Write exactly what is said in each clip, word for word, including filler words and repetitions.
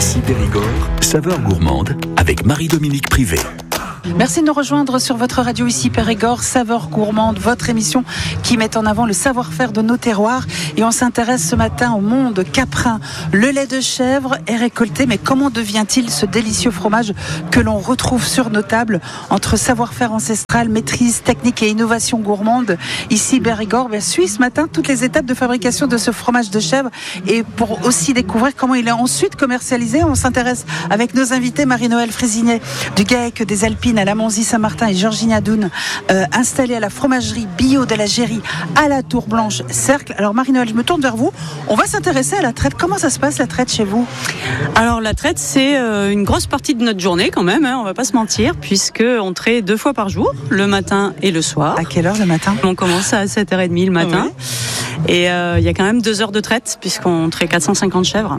Ici Périgord, saveur gourmande avec Marie-Dominique Privé. Merci de nous rejoindre sur votre radio ici Périgord, Saveur Gourmande, votre émission qui met en avant le savoir-faire de nos terroirs. Et on s'intéresse ce matin au monde caprin. Le lait de chèvre est récolté, mais comment devient-il ce délicieux fromage que l'on retrouve sur nos tables? Entre savoir-faire ancestral, maîtrise technique et innovation gourmande, ici Périgord suit ce matin toutes les étapes de fabrication de ce fromage de chèvre. Et pour aussi découvrir comment il est ensuite commercialisé, on s'intéresse avec nos invités Marie-Noël Frésignet du GAEC des Alpines à la Monzie-Saint-Martin et Georgine Adoun, euh, installée à la fromagerie bio de la Géry à la Tour Blanche Cercle. Alors Marie-Noël, je me tourne vers vous. On va s'intéresser à la traite. Comment ça se passe la traite chez vous? Alors la traite, c'est euh, une grosse partie de notre journée quand même, hein, on va pas se mentir, puisque on traite deux fois par jour, le matin et le soir. À quelle heure le matin? On commence à sept heures trente le matin. Oui. Et il euh, y a quand même deux heures de traite puisqu'on traite quatre cent cinquante chèvres.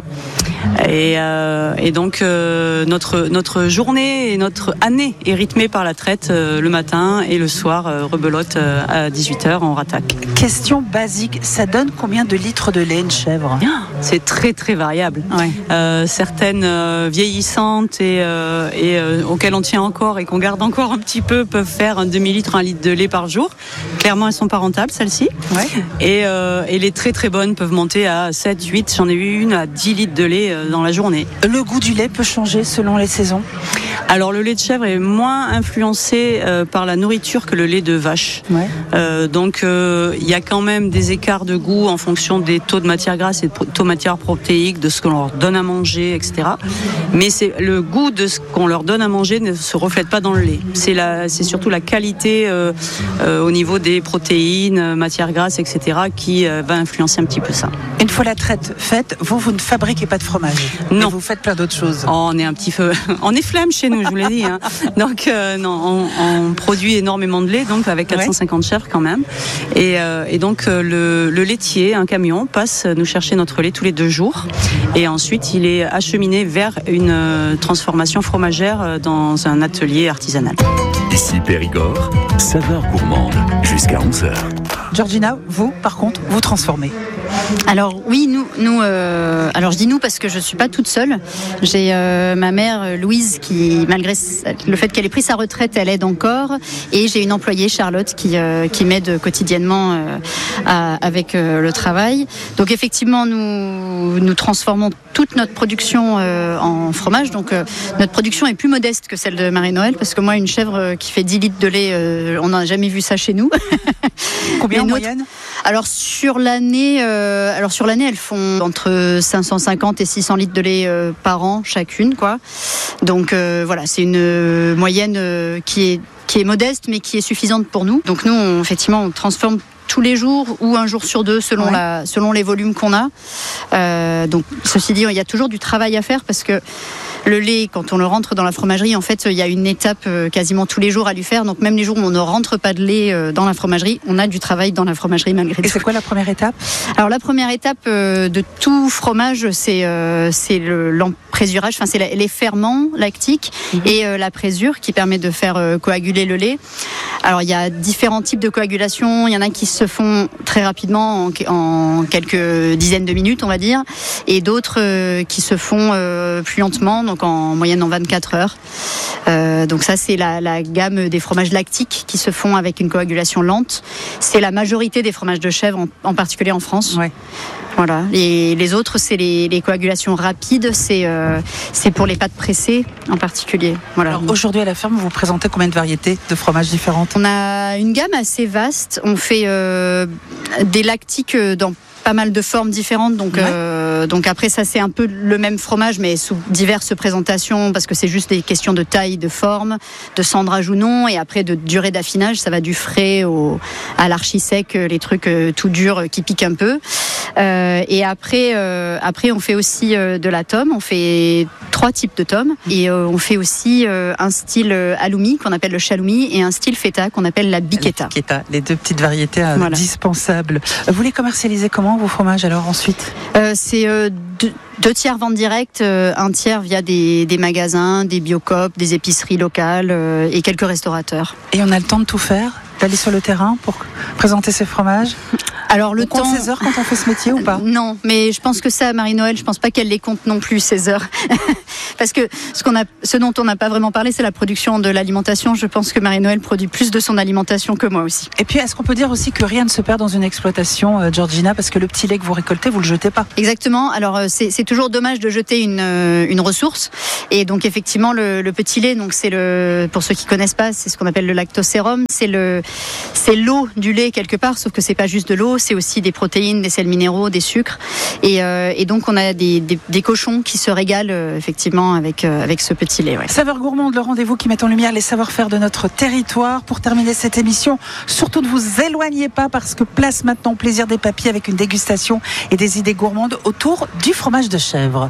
Et, euh, et donc euh, notre notre journée et notre année est rythmée par la traite euh, le matin et le soir euh, rebelote euh, à dix-huit heures on rattaque. Question basique, ça donne combien de litres de lait une chèvre? C'est très très variable. Ouais. Euh, certaines euh, vieillissantes et, euh, et euh, auxquelles on tient encore et qu'on garde encore un petit peu peuvent faire un demi-litre, un litre de lait par jour. Clairement elles sont pas rentables celles-ci. Ouais. Et, euh, et les très très bonnes peuvent monter à sept, huit, j'en ai eu une à dix litres de lait dans la journée. Le goût du lait peut changer selon les saisons? Alors le lait de chèvre est moins influencé euh, par la nourriture que le lait de vache. Ouais. Euh, donc il euh, y a quand même des écarts de goût en fonction des taux de matière grasse et de taux de matière protéique, de ce qu'on leur donne à manger, et cetera. Mais c'est le goût de ce qu'on leur donne à manger ne se reflète pas dans le lait. C'est la, c'est surtout la qualité euh, euh, au niveau des protéines, matières grasses, et cetera qui euh, va influencer un petit peu ça. Une fois la traite faite, vous vous ne fabriquez pas de fromage? Non. Vous faites plein d'autres choses. Oh, on est un petit peu, on est flemme chez nous, je vous l'ai dit. Hein. Donc euh, non, on, on produit énormément de lait, donc avec quatre cent cinquante ouais. chèvres quand même. Et, euh, et donc euh, le, le laitier, un camion, passe nous chercher notre lait tous les deux jours. Et ensuite, il est acheminé vers une euh, transformation fromagère euh, dans un atelier artisanal. Ici Périgord, saveur gourmande jusqu'à onze heures. Georgina, vous, par contre, vous transformez. Alors oui, nous, nous euh, alors je dis nous parce que je suis pas toute seule. J'ai euh, ma mère Louise qui, malgré le fait qu'elle ait pris sa retraite, elle aide encore. Et j'ai une employée Charlotte qui euh, qui m'aide quotidiennement euh, à, avec euh, le travail. Donc effectivement, nous nous transformons toute notre production euh, en fromage. Donc euh, notre production est plus modeste que celle de Marie-Noël parce que moi, une chèvre qui fait dix litres de lait, euh, on n'a jamais vu ça chez nous. Combien en moyenne? Alors sur l'année, euh, alors sur l'année, elles font entre cinq cent cinquante et six cents litres de lait euh, par an chacune, quoi. Donc euh, voilà, c'est une euh, moyenne euh, qui est qui est modeste, mais qui est suffisante pour nous. Donc nous, on, effectivement, on transforme tous les jours ou un jour sur deux selon ouais. la selon les volumes qu'on a. Euh, donc ceci dit, il y a toujours du travail à faire parce que le lait, quand on le rentre dans la fromagerie, en fait, il y a une étape quasiment tous les jours à lui faire. Donc même les jours où on ne rentre pas de lait dans la fromagerie, on a du travail dans la fromagerie malgré tout. Et c'est quoi la première étape? Alors la première étape de tout fromage, c'est euh, c'est le l'emprésurage, enfin c'est la, les ferments lactiques mmh. et euh, la présure qui permet de faire euh, coaguler le lait. Alors il y a différents types de coagulation. Il y en a qui se font très rapidement en, en quelques dizaines de minutes, on va dire, et d'autres euh, qui se font euh, plus lentement. Donc en moyenne en vingt-quatre heures. Euh, donc ça c'est la, la gamme des fromages lactiques qui se font avec une coagulation lente. C'est la majorité des fromages de chèvre, en, en particulier en France. Ouais. Voilà. Et les autres c'est les, les coagulations rapides. C'est euh, c'est pour les pâtes pressées en particulier. Voilà. Alors aujourd'hui à la ferme, vous présentez combien de variétés de fromages différentes? On a une gamme assez vaste. On fait euh, des lactiques dans pas mal de formes différentes, donc ouais. euh, donc après ça c'est un peu le même fromage mais sous diverses présentations parce que c'est juste des questions de taille, de forme, de sandrage ou non, et après de durée d'affinage, ça va du frais au à l'archi sec, les trucs euh, tout durs qui piquent un peu. Euh, et après euh, après on fait aussi euh, de la tome, on fait trois types de tome et euh, on fait aussi euh, un style euh, halloumi qu'on appelle le chaloumi et un style feta qu'on appelle la biqueta. La biqueta, les deux petites variétés euh, voilà. indispensables. Vous les commercialisez comment vos fromages alors ensuite? euh, C'est euh, deux, deux tiers vente directe, euh, un tiers via des, des magasins, des biocoop, des épiceries locales euh, et quelques restaurateurs. Et on a le temps de tout faire, d'aller sur le terrain pour présenter ces fromages? Alors le on compte temps. ses heures quand on fait ce métier ou pas? Non, mais je pense que ça, Marie-Noël, je pense pas qu'elle les compte non plus, ces heures. Parce que ce, qu'on a, ce dont on n'a pas vraiment parlé, c'est la production de l'alimentation. Je pense que Marie-Noël produit plus de son alimentation que moi aussi. Et puis, est-ce qu'on peut dire aussi que rien ne se perd dans une exploitation, euh, Georgina, parce que le petit lait que vous récoltez, vous le jetez pas? Exactement. Alors, euh, c'est, c'est toujours dommage de jeter une, euh, une ressource. Et donc, effectivement, le, le petit lait, donc c'est le, pour ceux qui connaissent pas, c'est ce qu'on appelle le lactosérum. C'est le, c'est l'eau du lait quelque part, sauf que c'est pas juste de l'eau, c'est aussi des protéines, des sels minéraux, des sucres. Et, euh, et donc, on a des, des, des cochons qui se régalent euh, effectivement avec euh, avec ce petit lait. Ouais. Saveurs gourmandes, le rendez-vous qui met en lumière les savoir-faire de notre territoire. Pour terminer cette émission, surtout ne vous éloignez pas parce que place maintenant au plaisir des papilles avec une dégustation et des idées gourmandes autour du fromage de chèvre.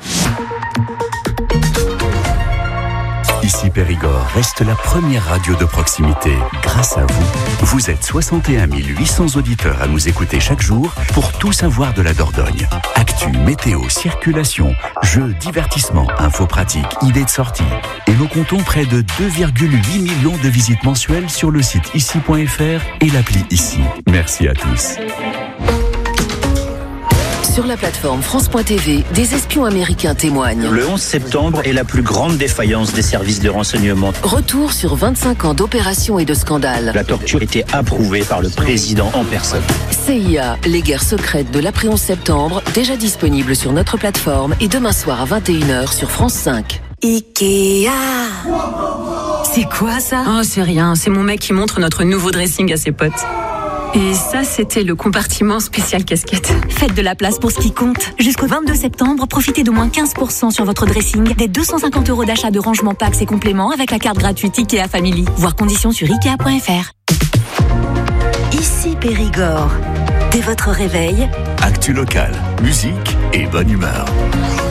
Ici Périgord reste la première radio de proximité. Grâce à vous, vous êtes soixante et un mille huit cents auditeurs à nous écouter chaque jour pour tout savoir de la Dordogne. Actu, météo, circulation, jeux, divertissement, infos pratiques, idées de sortie. Et nous comptons près de deux virgule huit millions de visites mensuelles sur le site ici point f r et l'appli Ici. Merci à tous. Sur la plateforme France point T V, des espions américains témoignent. Le onze septembre est la plus grande défaillance des services de renseignement. Retour sur vingt-cinq ans d'opérations et de scandales. La torture était approuvée par le président en personne. C I A, les guerres secrètes de l'après onze septembre, déjà disponible sur notre plateforme et demain soir à vingt et une heures sur France cinq. Ikea. C'est quoi ça? Oh, c'est rien, c'est mon mec qui montre notre nouveau dressing à ses potes. Et ça, c'était le compartiment spécial casquette. Faites de la place pour ce qui compte. Jusqu'au vingt-deux septembre, profitez d'au moins quinze pour cent sur votre dressing, des deux cent cinquante euros d'achat de rangement packs et compléments avec la carte gratuite Ikea Family. Voir conditions sur ikea point f r. Ici Périgord. Dès votre réveil, Actu local, musique et bonne humeur.